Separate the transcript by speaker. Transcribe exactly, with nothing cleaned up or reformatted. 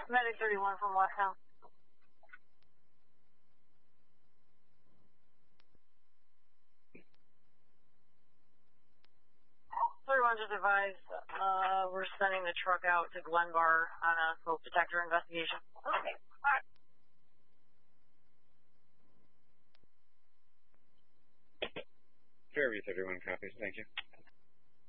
Speaker 1: Medic thirty-one from Westtown. thirty-one just advised, uh, we're sending the truck out to Glenbar on a smoke detector investigation. Okay, alright.
Speaker 2: Fairview thirty-one copies, thank you.